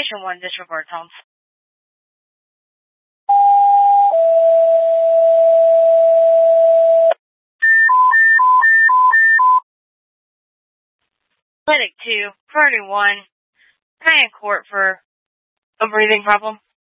Station 1, disregard tones. Clinic 2, Priority 1, High in court for a breathing problem.